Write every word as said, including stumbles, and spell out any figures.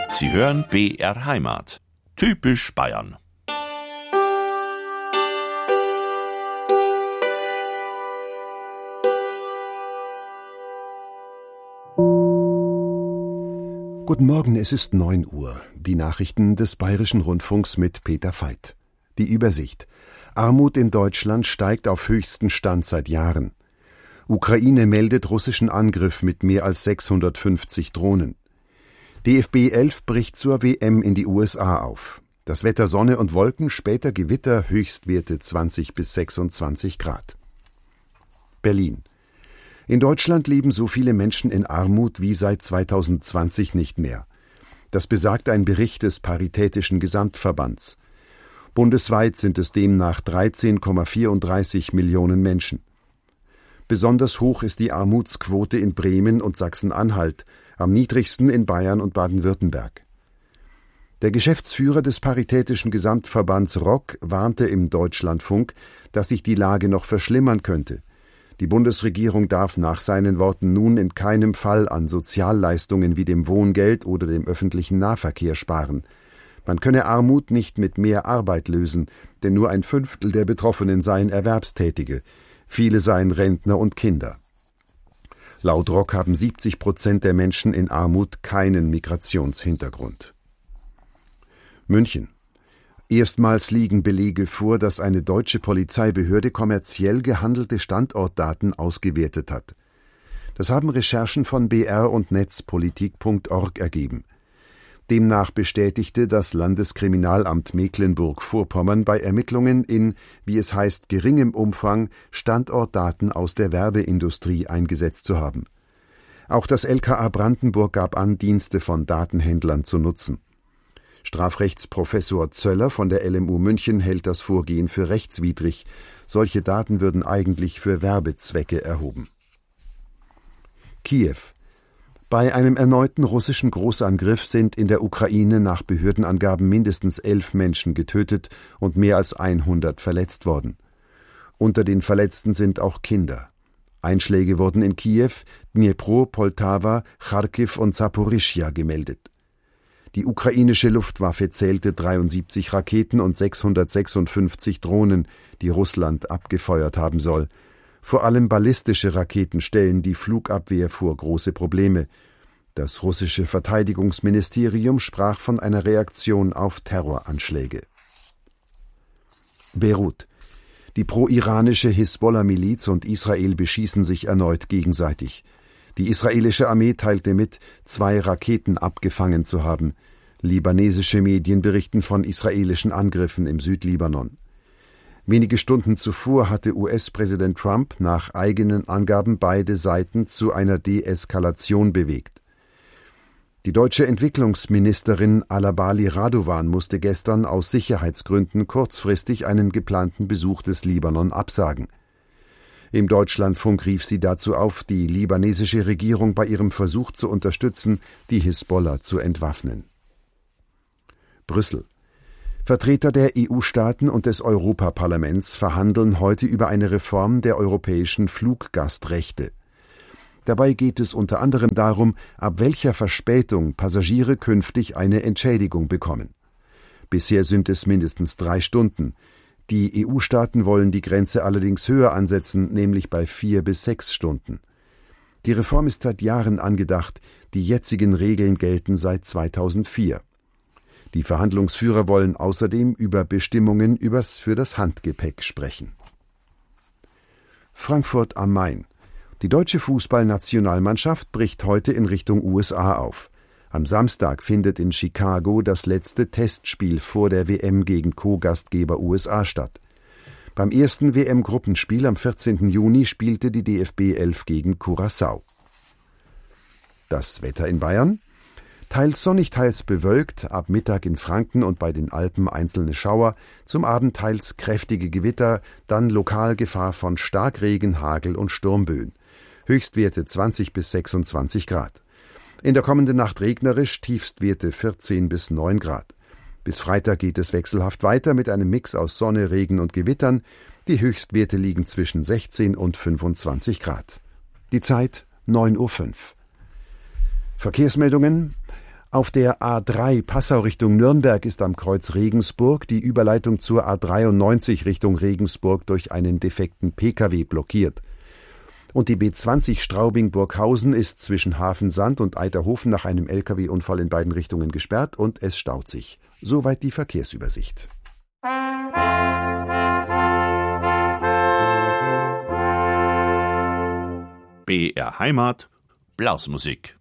Sie hören B R Heimat. Typisch Bayern. Guten Morgen, es ist neun Uhr. Die Nachrichten des Bayerischen Rundfunks mit Peter Veit. Die Übersicht. Armut in Deutschland steigt auf höchsten Stand seit Jahren. Ukraine meldet russischen Angriff mit mehr als sechshundertfünfzig Drohnen. D F B elf bricht zur W M in die U S A auf. Das Wetter Sonne und Wolken, später Gewitter, Höchstwerte zwanzig bis sechsundzwanzig Grad. Berlin. In Deutschland leben so viele Menschen in Armut wie seit zweitausendzwanzig nicht mehr. Das besagt ein Bericht des Paritätischen Gesamtverbands. Bundesweit sind es demnach dreizehn Komma vierunddreißig Millionen Menschen. Besonders hoch ist die Armutsquote in Bremen und Sachsen-Anhalt, am niedrigsten in Bayern und Baden-Württemberg. Der Geschäftsführer des Paritätischen Gesamtverbands R O K warnte im Deutschlandfunk, dass sich die Lage noch verschlimmern könnte. Die Bundesregierung darf nach seinen Worten nun in keinem Fall an Sozialleistungen wie dem Wohngeld oder dem öffentlichen Nahverkehr sparen. Man könne Armut nicht mit mehr Arbeit lösen, denn nur ein Fünftel der Betroffenen seien Erwerbstätige. Viele seien Rentner und Kinder. Laut R O K haben siebzig Prozent der Menschen in Armut keinen Migrationshintergrund. München. Erstmals liegen Belege vor, dass eine deutsche Polizeibehörde kommerziell gehandelte Standortdaten ausgewertet hat. Das haben Recherchen von B R und netzpolitik punkt org ergeben. Demnach bestätigte das Landeskriminalamt Mecklenburg-Vorpommern bei Ermittlungen in, wie es heißt, geringem Umfang Standortdaten aus der Werbeindustrie eingesetzt zu haben. Auch das L K A Brandenburg gab an, Dienste von Datenhändlern zu nutzen. Strafrechtsprofessor Zöller von der L M U München hält das Vorgehen für rechtswidrig. Solche Daten würden eigentlich für Werbezwecke erhoben. Kiew. Bei einem erneuten russischen Großangriff sind in der Ukraine nach Behördenangaben mindestens elf Menschen getötet und mehr als hundert verletzt worden. Unter den Verletzten sind auch Kinder. Einschläge wurden in Kiew, Dnipro, Poltawa, Charkiw und Saporischschja gemeldet. Die ukrainische Luftwaffe zählte dreiundsiebzig Raketen und sechshundertsechsundfünfzig Drohnen, die Russland abgefeuert haben soll. Vor allem ballistische Raketen stellen die Flugabwehr vor große Probleme. Das russische Verteidigungsministerium sprach von einer Reaktion auf Terroranschläge. Beirut. Die pro-iranische Hisbollah-Miliz und Israel beschießen sich erneut gegenseitig. Die israelische Armee teilte mit, zwei Raketen abgefangen zu haben. Libanesische Medien berichten von israelischen Angriffen im Südlibanon. Wenige Stunden zuvor hatte U S-Präsident Trump nach eigenen Angaben beide Seiten zu einer Deeskalation bewegt. Die deutsche Entwicklungsministerin Alabali Radovan musste gestern aus Sicherheitsgründen kurzfristig einen geplanten Besuch des Libanon absagen. Im Deutschlandfunk rief sie dazu auf, die libanesische Regierung bei ihrem Versuch zu unterstützen, die Hisbollah zu entwaffnen. Brüssel. Vertreter der E U-Staaten und des Europaparlaments verhandeln heute über eine Reform der europäischen Fluggastrechte. Dabei geht es unter anderem darum, ab welcher Verspätung Passagiere künftig eine Entschädigung bekommen. Bisher sind es mindestens drei Stunden. Die E U-Staaten wollen die Grenze allerdings höher ansetzen, nämlich bei vier bis sechs Stunden. Die Reform ist seit Jahren angedacht, die jetzigen Regeln gelten seit zweitausendvier. Die Verhandlungsführer wollen außerdem über Bestimmungen übers für das Handgepäck sprechen. Frankfurt am Main. Die deutsche Fußballnationalmannschaft bricht heute in Richtung U S A auf. Am Samstag findet in Chicago das letzte Testspiel vor der W M gegen Co-Gastgeber U S A statt. Beim ersten W M-Gruppenspiel am vierzehnten Juni spielte die D F B elf gegen Curaçao. Das Wetter in Bayern? Teils sonnig, teils bewölkt, ab Mittag in Franken und bei den Alpen einzelne Schauer, zum Abend teils kräftige Gewitter, dann lokal Gefahr von Starkregen, Hagel und Sturmböen. Höchstwerte zwanzig bis sechsundzwanzig Grad. In der kommenden Nacht regnerisch, Tiefstwerte vierzehn bis neun Grad. Bis Freitag geht es wechselhaft weiter mit einem Mix aus Sonne, Regen und Gewittern. Die Höchstwerte liegen zwischen sechzehn und fünfundzwanzig Grad. Die Zeit neun Uhr fünf. Verkehrsmeldungen. Auf der A drei Passau Richtung Nürnberg ist am Kreuz Regensburg die Überleitung zur A dreiundneunzig Richtung Regensburg durch einen defekten Pkw blockiert. Und die B zwanzig Straubing-Burghausen ist zwischen Hafensand und Eiterhofen nach einem Lkw-Unfall in beiden Richtungen gesperrt und es staut sich. Soweit die Verkehrsübersicht. B R Heimat, Blasmusik.